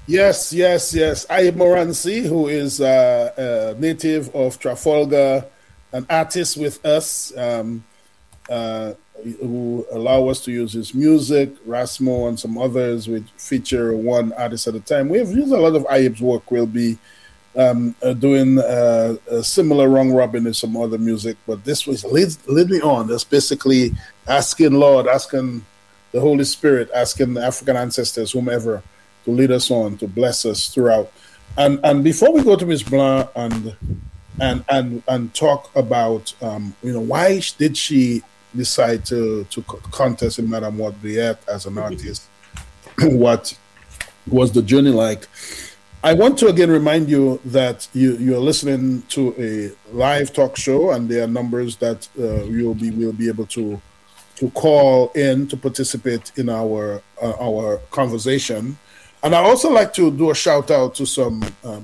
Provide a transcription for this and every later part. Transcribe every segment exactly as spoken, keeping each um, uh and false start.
Yes, yes, yes. Ayib Moransi, who is uh, a native of Trafalgar, an artist with us, um, uh, who allow us to use his music, Rasmo and some others, which feature one artist at a time. We've used a lot of Ayib's work. We'll be um, uh, doing uh, a similar Wrong Robin and some other music, but this was lead, lead me on. That's basically asking Lord, asking the Holy Spirit, asking the African ancestors, whomever, to lead us on, to bless us throughout. And and before we go to Miss Blanc and and and and talk about um, you know why did she decide to to contest in Madame Wadriette as an artist, what was the journey like? I want to again remind you that you you're listening to a live talk show, and there are numbers that uh, you'll be will be able to to call in to participate in our uh, our conversation. And I also like to do a shout out to some um,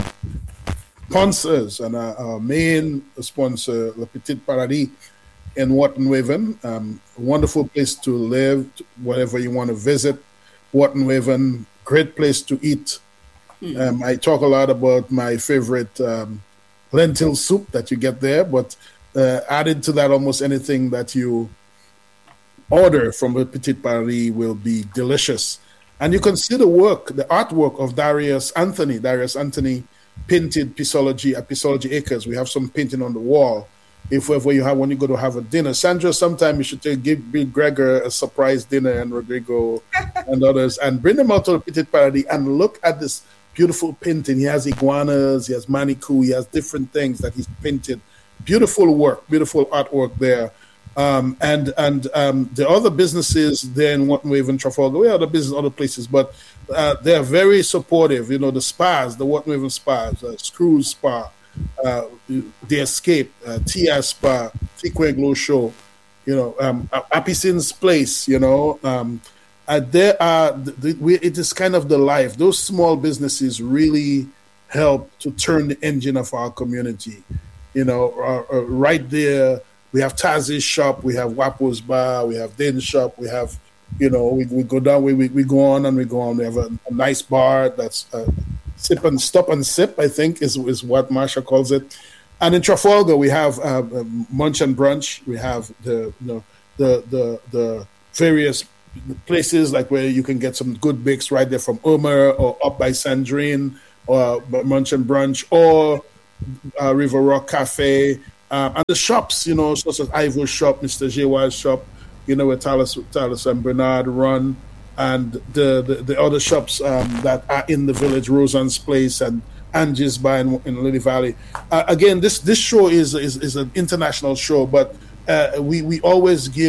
sponsors, and our, our main sponsor, Le Petit Paradis in Wharton Waven. Um, wonderful place to live, whatever you want to visit. Wharton Waven, great place to eat. Mm. Um, I talk a lot about my favorite um, lentil soup that you get there, but uh, added to that, almost anything that you order from Le Petit Paradis will be delicious. And you can see the work, the artwork of Darius Anthony. Darius Anthony painted Pisology at Pisology Acres. We have some painting on the wall. If ever you have, when you go to have a dinner, Sandra, sometime you should take, give Bill Gregor a surprise dinner, and Rodrigo and others, and bring them out to the Petit Paradis and look at this beautiful painting. He has iguanas, he has manicou, he has different things that he's painted. Beautiful work, beautiful artwork there. Um, and and um, the other businesses there in Wharton Waven, Trafalgar, we have other business, other places, but uh, they're very supportive. You know, the spas, the Wharton Waven spas, uh, Screws Spa, uh, The Escape, uh, Tia Spa, Tikwe Glow Show, you know, um, Apicin's Place, you know. Um, uh, there are, the, the, we, it is kind of the life. Those small businesses really help to turn the engine of our community, you know, uh, uh, right there. We have Tazi's shop, we have Wapo's bar, we have Dane's shop, we have, you know, we, we go down, we, we we go on and we go on. We have a, a nice bar that's uh, sip and stop and sip, I think is is what Marsha calls it. And in Trafalgar, we have uh, Munch and Brunch. We have the you know the the the various places like where you can get some good bakes right there from Omer or up by Sandrine or Munch and Brunch or uh, River Rock Cafe. Um, and the shops, you know, such as Ivo's shop, Mister J Y's shop, you know, where Talis, Talis and Bernard run, and the, the, the other shops um, that are in the village, Rosan's Place and Angie's Bar in, in Lily Valley. Uh, again, this this show is, is is an international show, but uh, we, we always give